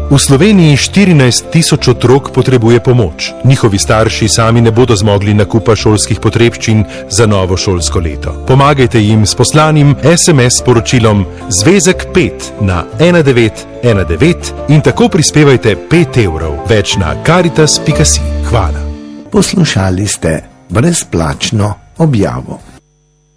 V Sloveniji 14 tisoč otrok potrebuje pomoč. Njihovi starši sami ne bodo zmogli nakupa šolskih potrebščin za novo šolsko leto. Pomagajte jim s poslanim SMS sporočilom Zvezek 5 na 1919 in tako prispevajte 5 evrov. Več na caritas.si. Hvala. Poslušali ste brezplačno objavo.